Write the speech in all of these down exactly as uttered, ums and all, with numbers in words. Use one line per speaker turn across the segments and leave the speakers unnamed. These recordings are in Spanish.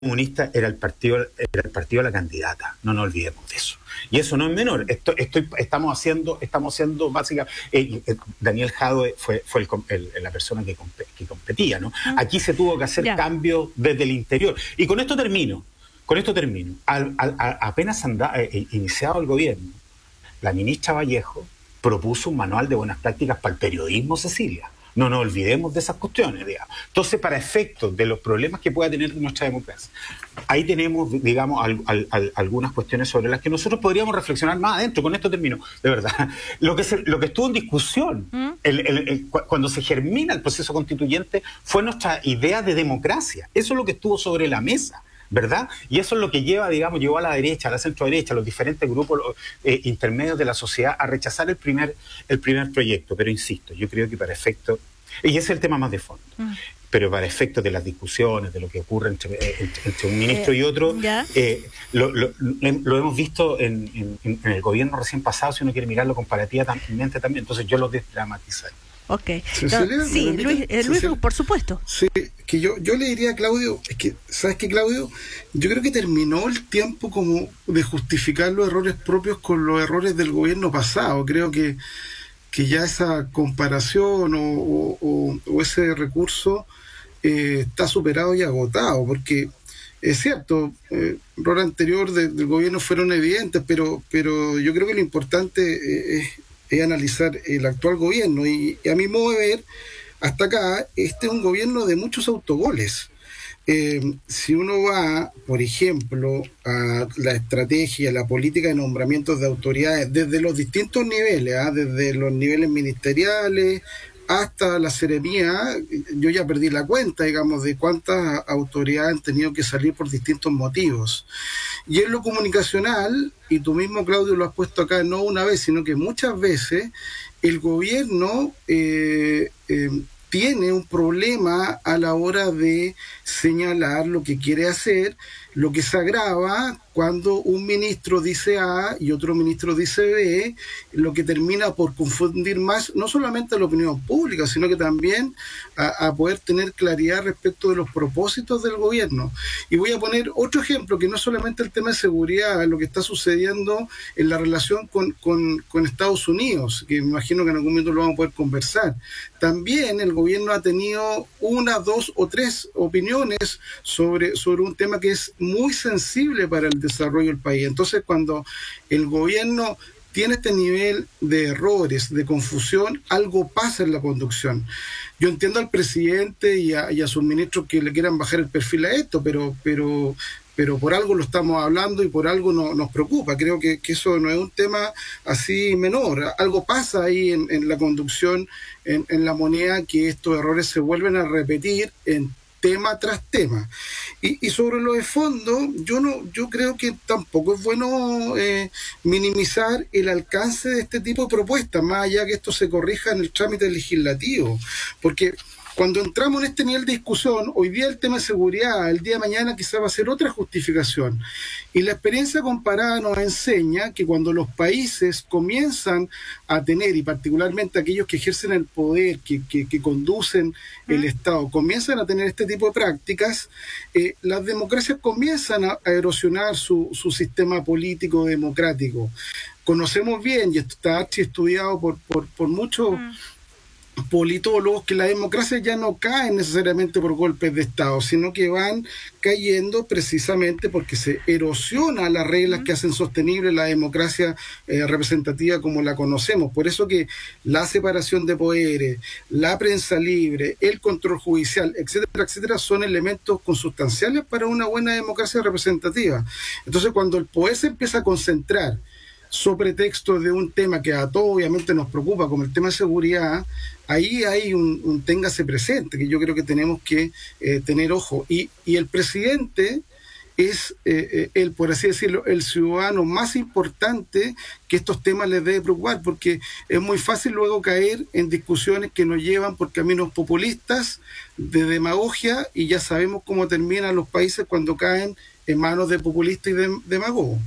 Comunista era el partido era el partido de la candidata, no nos olvidemos de eso. Y eso no es menor. Esto, estoy, estamos haciendo, estamos haciendo básicamente. Eh, eh, Daniel Jadwe fue, fue el, el, la persona que, comp que competía, ¿no? Aquí se tuvo que hacer yeah. cambios desde el interior. Y con esto termino. Con esto termino. Al, al, al, apenas anda, eh, iniciado el gobierno, la ministra Vallejo propuso un manual de buenas prácticas para el periodismo, Cecilia. No nos olvidemos de esas cuestiones, digamos. Entonces, para efectos de los problemas que pueda tener nuestra democracia, ahí tenemos, digamos, al, al, al, algunas cuestiones sobre las que nosotros podríamos reflexionar más adentro. Con esto termino, de verdad. Lo que, se, lo que estuvo en discusión ¿Mm? el, el, el, cuando se germina el proceso constituyente fue nuestra idea de democracia. Eso es lo que estuvo sobre la mesa, ¿verdad? Y eso es lo que lleva, digamos, llevó a la derecha, a la centro derecha, a los diferentes grupos eh, intermedios de la sociedad a rechazar el primer, el primer proyecto. Pero insisto, yo creo que para efectos, y ese es el tema más de fondo, mm. pero para efectos de las discusiones, de lo que ocurre entre, entre, entre un ministro eh, y otro, eh, lo, lo, lo hemos visto en, en, en el gobierno recién pasado, si uno quiere mirarlo comparativamente también, entonces yo lo desdramatizaría.
Ok. No, sí, Luis, eh, Luis por supuesto.
Sí, que yo, yo le diría a Claudio, es que, ¿sabes qué, Claudio? Yo creo que terminó el tiempo como de justificar los errores propios con los errores del gobierno pasado. Creo que, que ya esa comparación o, o, o, o ese recurso eh, está superado y agotado, porque es cierto, eh, errores anteriores de, del gobierno fueron evidentes, pero, pero yo creo que lo importante eh, es es analizar el actual gobierno y, y a mi modo de ver, hasta acá, este es un gobierno de muchos autogoles. Eh, si uno va, por ejemplo, a la estrategia, la política de nombramientos de autoridades desde los distintos niveles, ¿eh? desde los niveles ministeriales hasta la seremía, yo ya perdí la cuenta, digamos, de cuántas autoridades han tenido que salir por distintos motivos. Y en lo comunicacional, y tú mismo, Claudio, lo has puesto acá no una vez, sino que muchas veces, el gobierno eh, eh, tiene un problema a la hora de señalar lo que quiere hacer, lo que se agrava cuando un ministro dice A y otro ministro dice B, lo que termina por confundir más, no solamente a la opinión pública, sino que también a, a poder tener claridad respecto de los propósitos del gobierno. Y voy a poner otro ejemplo, que no es solamente el tema de seguridad, lo que está sucediendo en la relación con, con, con Estados Unidos, que me imagino que en algún momento lo vamos a poder conversar. También el gobierno ha tenido una, dos o tres opiniones sobre, sobre un tema que es muy sensible para el desarrollo del país. Entonces, cuando el gobierno tiene este nivel de errores, de confusión, algo pasa en la conducción. Yo entiendo al presidente y a, y a sus ministros que le quieran bajar el perfil a esto, pero, pero, pero por algo lo estamos hablando y por algo no, nos preocupa. Creo que, que eso no es un tema así menor. Algo pasa ahí en, en la conducción, en, en la moneda, que estos errores se vuelven a repetir en tema tras tema. Y, y sobre lo de fondo, yo no, yo creo que tampoco es bueno eh, minimizar el alcance de este tipo de propuestas, más allá que esto se corrija en el trámite legislativo, porque cuando entramos en este nivel de discusión, hoy día el tema de seguridad, el día de mañana quizá va a ser otra justificación. Y la experiencia comparada nos enseña que cuando los países comienzan a tener, y particularmente aquellos que ejercen el poder, que, que, que conducen el Estado, comienzan a tener este tipo de prácticas, eh, las democracias comienzan a, a erosionar su, su sistema político democrático. Conocemos bien, y esto está estudiado por, por, por muchos Mm. politólogos, que la democracia ya no cae necesariamente por golpes de Estado, sino que van cayendo precisamente porque se erosiona las reglas que hacen sostenible la democracia eh, representativa como la conocemos. Por eso que la separación de poderes, la prensa libre, el control judicial, etcétera, etcétera, son elementos consustanciales para una buena democracia representativa. Entonces, cuando el poder se empieza a concentrar sobre texto de un tema que a todos obviamente nos preocupa, como el tema de seguridad, ahí hay un, un téngase presente, que yo creo que tenemos que eh, tener ojo. Y, y el presidente es, eh, el, por así decirlo, el ciudadano más importante que estos temas les debe preocupar, porque es muy fácil luego caer en discusiones que nos llevan por caminos populistas, de demagogia, y ya sabemos cómo terminan los países cuando caen en manos de populistas y de demagogos.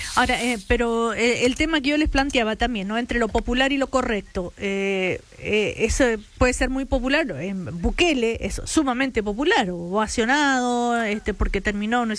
Ahora, eh, pero eh, el tema que yo les planteaba también, ¿no? Entre lo popular y lo correcto, eh, eh, eso puede ser muy popular. En Bukele es sumamente popular, ovacionado, este, porque terminó, ¿no?